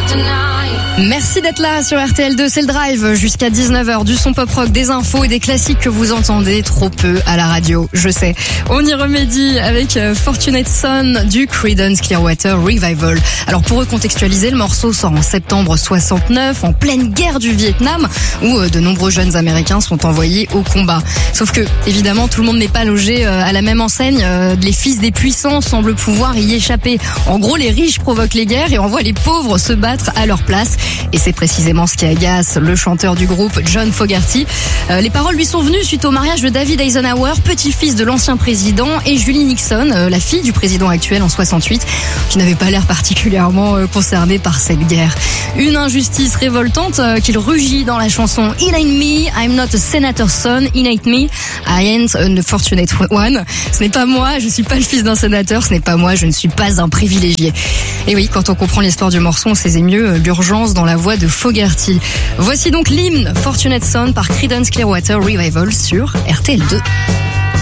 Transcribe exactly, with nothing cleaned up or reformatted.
Merci d'être là sur R T L deux, c'est le Drive jusqu'à dix-neuf heures, du son pop rock, des infos et des classiques que vous entendez trop peu à la radio, je sais. On y remédie avec Fortunate Son du Creedence Clearwater Revival. Alors pour recontextualiser, le morceau sort en septembre soixante-neuf, en pleine guerre du Vietnam, où de nombreux jeunes Américains sont envoyés au combat. Sauf que, évidemment, tout le monde n'est pas logé à la même enseigne. Les fils des puissants semblent pouvoir y échapper. En gros, les riches provoquent les guerres et envoient les pauvres se battre à leur place. Et c'est précisément ce qui agace le chanteur du groupe, John Fogerty. Euh, les paroles lui sont venues suite au mariage de David Eisenhower, petit-fils de l'ancien président, et Julie Nixon, euh, la fille du président actuel en soixante-huit, qui n'avait pas l'air particulièrement euh, concernée par cette guerre. Une injustice révoltante euh, qu'il rugit dans la chanson It Ain't Me, I'm not a senator's son, It Ain't Me, I ain't a fortunate one. Ce n'est pas moi, je suis pas le fils d'un sénateur, ce n'est pas moi, je ne suis pas un privilégié. Et oui, quand on comprend l'histoire du morceau, on saisit mieux l'urgence dans la voix de Fogerty. Voici donc l'hymne Fortunate Son par Creedence Clearwater Revival sur R T L deux.